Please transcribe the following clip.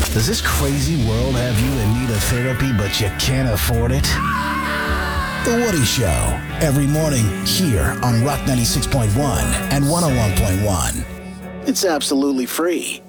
Does this crazy world have you in need of therapy, but you can't afford it? The Woody Show, every morning here on Rock 96.1 and 101.1. It's absolutely free.